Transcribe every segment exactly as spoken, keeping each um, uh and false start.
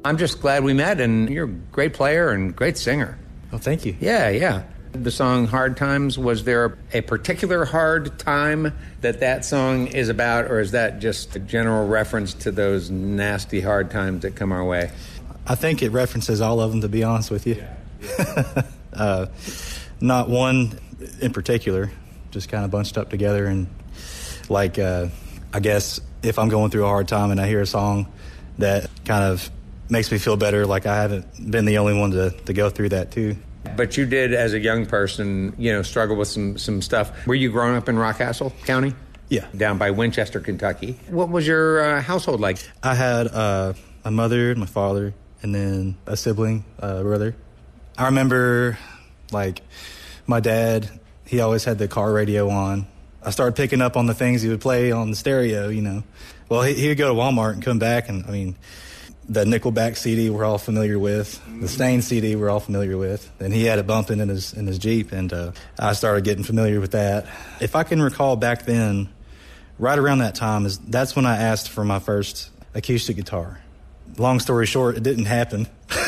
I'm just glad we met, and you're a great player and great singer. Oh, thank you. Yeah, yeah. The song Hard Times, was there a particular hard time that that song is about, or is that just a general reference to those nasty hard times that come our way? I think it references all of them, to be honest with you. Yeah. Yeah. uh, not one in particular, just kind of bunched up together. And like, uh, I guess if I'm going through a hard time and I hear a song that kind of makes me feel better, like I haven't been the only one to, to go through that too. But you did, as a young person, you know, struggle with some, some stuff. Were you growing up in Rockcastle County? Yeah. Down by Winchester, Kentucky. What was your uh, household like? I had uh, a mother, my father, and then a sibling, a brother. I remember, like, my dad, he always had the car radio on. I started picking up on the things he would play on the stereo, you know. Well, he, he would go to Walmart and come back, and, I mean, the Nickelback C D we're all familiar with. The Stain C D we're all familiar with. And he had it bumping in his in his Jeep, and uh, I started getting familiar with that. If I can recall back then, right around that time, is that's when I asked for my first acoustic guitar. Long story short, it didn't happen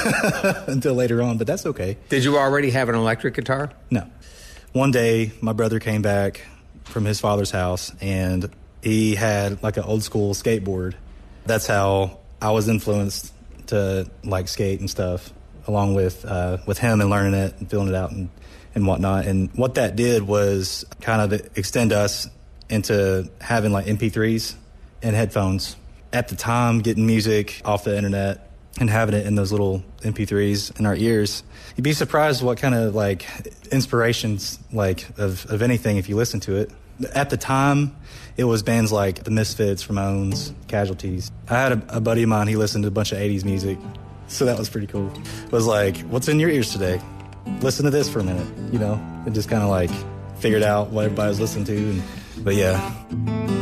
until later on, but that's okay. Did you already have an electric guitar? No. One day, my brother came back from his father's house, and he had like an old school skateboard. That's how I was influenced to like skate and stuff, along with uh, with him and learning it and feeling it out and, and whatnot. And what that did was kind of extend us into having like M P threes and headphones. At the time, getting music off the internet and having it in those little M P threes in our ears, you'd be surprised what kind of like inspirations like of, of anything if you listen to it. At the time, it was bands like The Misfits, Ramones, Casualties. I had a, a buddy of mine, he listened to a bunch of eighties music, so that was pretty cool. It was like, what's in your ears today? Listen to this for a minute, you know? It just kind of like figured out what everybody was listening to. And, but yeah.